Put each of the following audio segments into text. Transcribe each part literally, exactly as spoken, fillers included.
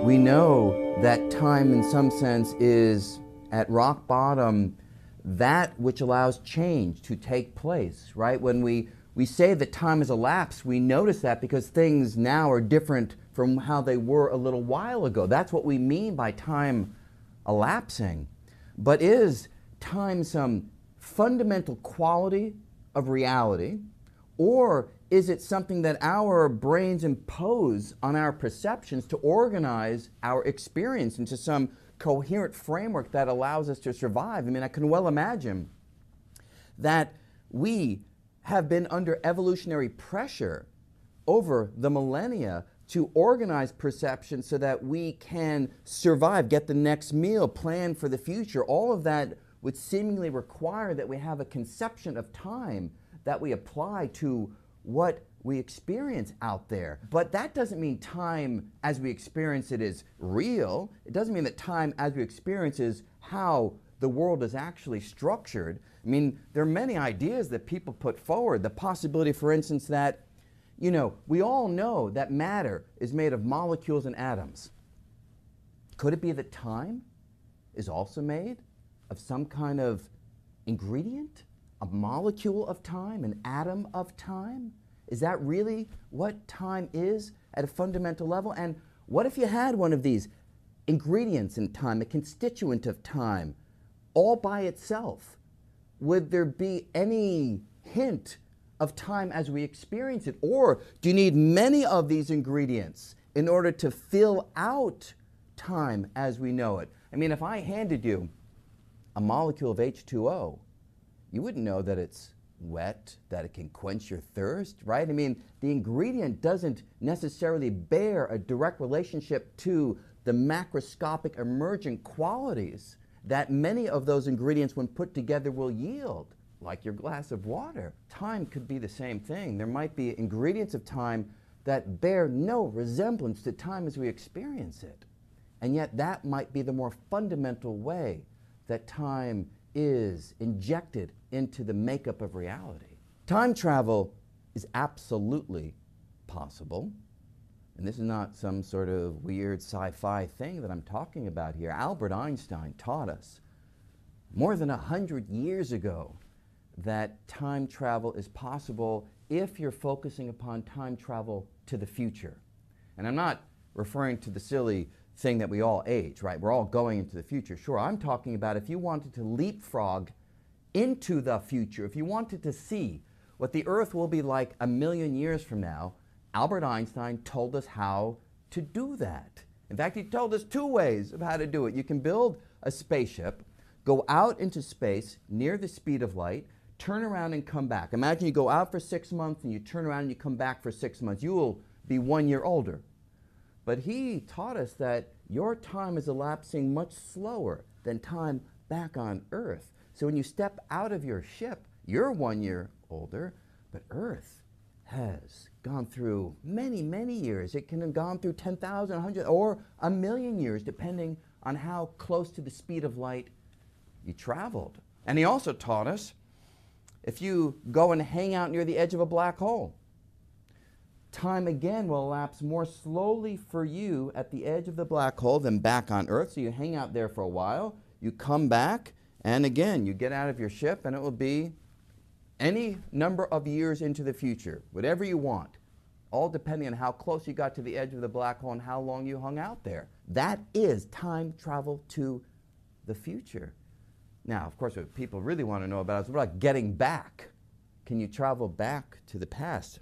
We know that time in some sense is at rock bottom that which allows change to take place, right? When we, we say that time has elapsed, we notice that because things now are different from how they were a little while ago. That's what we mean by time elapsing. But is time some fundamental quality of reality, or is it something that our brains impose on our perceptions to organize our experience into some coherent framework that allows us to survive? I mean, I can well imagine that we have been under evolutionary pressure over the millennia to organize perception so that we can survive, get the next meal, plan for the future. All of that would seemingly require that we have a conception of time that we apply to what we experience out there. But that doesn't mean time as we experience it is real. It doesn't mean that time as we experience is how the world is actually structured. I mean, there are many ideas that people put forward. The possibility, for instance, that, you know, we all know that matter is made of molecules and atoms. Could it be that time is also made of some kind of ingredient? A molecule of time, an atom of time? Is that really what time is at a fundamental level? And what if you had one of these ingredients in time, a constituent of time, all by itself? Would there be any hint of time as we experience it? Or do you need many of these ingredients in order to fill out time as we know it? I mean, if I handed you a molecule of H two O, you wouldn't know that it's wet, that it can quench your thirst, right? I mean, the ingredient doesn't necessarily bear a direct relationship to the macroscopic emergent qualities that many of those ingredients, when put together, will yield, like your glass of water. Time could be the same thing. There might be ingredients of time that bear no resemblance to time as we experience it. And yet that might be the more fundamental way that time is injected into the makeup of reality. Time travel is absolutely possible. And this is not some sort of weird sci-fi thing that I'm talking about here. Albert Einstein taught us more than a hundred years ago that time travel is possible if you're focusing upon time travel to the future. And I'm not referring to the silly thing that we all age, right? We're all going into the future. Sure, I'm talking about if you wanted to leapfrog into the future, if you wanted to see what the Earth will be like a million years from now, Albert Einstein told us how to do that. In fact, he told us two ways of how to do it. You can build a spaceship, go out into space near the speed of light, turn around and come back. Imagine you go out for six months and you turn around and you come back for six months. You will be one year older. But he taught us that your time is elapsing much slower than time back on Earth. So when you step out of your ship, you're one year older, but Earth has gone through many, many years. It can have gone through ten thousand, one hundred, or a million years, depending on how close to the speed of light you traveled. And he also taught us, if you go and hang out near the edge of a black hole, time again will elapse more slowly for you at the edge of the black hole than back on Earth. So you hang out there for a while, you come back, and again, you get out of your ship, and it will be any number of years into the future, whatever you want, all depending on how close you got to the edge of the black hole and how long you hung out there. That is time travel to the future. Now, of course, what people really want to know about is what about getting back? Can you travel back to the past?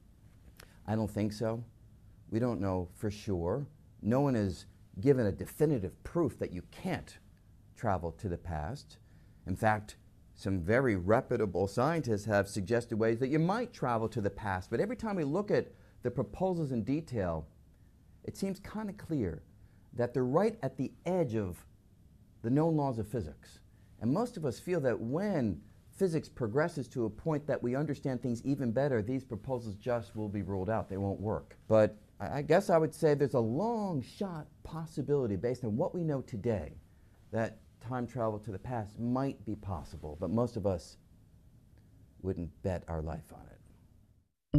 I don't think so. We don't know for sure. No one has given a definitive proof that you can't travel to the past. In fact, some very reputable scientists have suggested ways that you might travel to the past. But every time we look at the proposals in detail, it seems kind of clear that they're right at the edge of the known laws of physics. And most of us feel that when physics progresses to a point that we understand things even better, these proposals just will be ruled out. They won't work. But I guess I would say there's a long shot possibility based on what we know today that time travel to the past might be possible, but most of us wouldn't bet our life on it.